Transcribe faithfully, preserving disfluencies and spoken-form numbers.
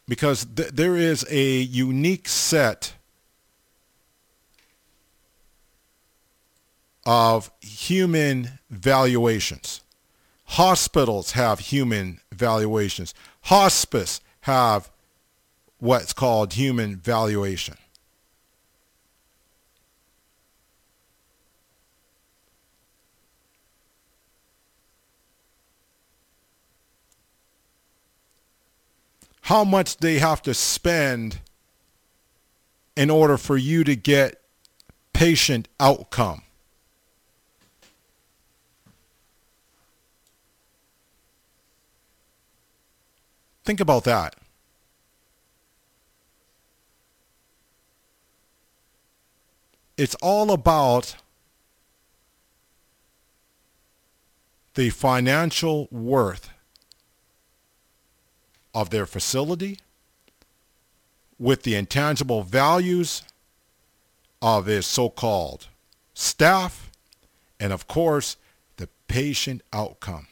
because th- there is a unique set of human valuations. Hospitals have human valuations. Hospice have what's called human valuation. How much they have to spend in order for you to get patient outcome. Think about that. It's all about the financial worth of their facility with the intangible values of their so-called staff, and of course, the patient outcome.